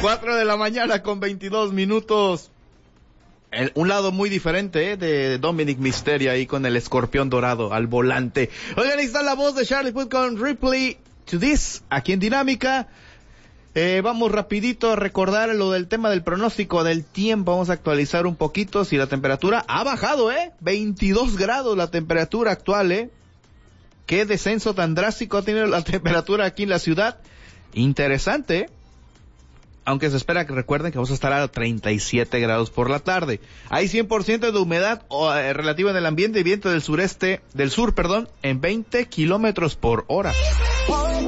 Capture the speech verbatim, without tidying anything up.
cuatro de la mañana con veintidós minutos. El, un lado muy diferente ¿eh? de Dominic Mysterio ahí con el escorpión dorado al volante. Oigan, ahí está la voz de Charlie Puth con Ripley to This, aquí en Dinámica. Eh, vamos rapidito a recordar lo del tema del pronóstico del tiempo. Vamos a actualizar un poquito si la temperatura ha bajado, ¿eh? veintidós grados la temperatura actual, ¿eh? Qué descenso tan drástico ha tenido la temperatura aquí en la ciudad. Interesante, ¿eh? Aunque se espera que recuerden que vamos a estar a treinta y siete grados por la tarde. Hay cien por ciento de humedad eh, relativa en el ambiente y viento del sureste, del sur, perdón, en veinte kilómetros por hora.